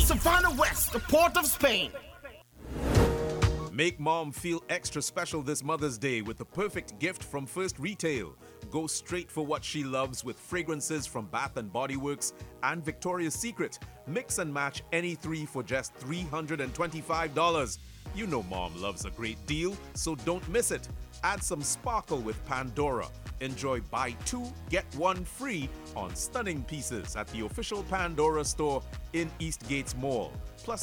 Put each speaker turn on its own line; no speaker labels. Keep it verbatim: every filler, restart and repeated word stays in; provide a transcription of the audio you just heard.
Savannah West, the port of Spain.
Make mom feel extra special this Mother's Day with the perfect gift from First Retail. Go straight for what she loves with fragrances from Bath and Body Works and Victoria's Secret. Mix and match any three for just three hundred twenty-five dollars. You know mom loves a great deal, so don't miss it. Add some sparkle with Pandora. Enjoy buy two, get one free on stunning pieces at the official Pandora store in Eastgates Mall.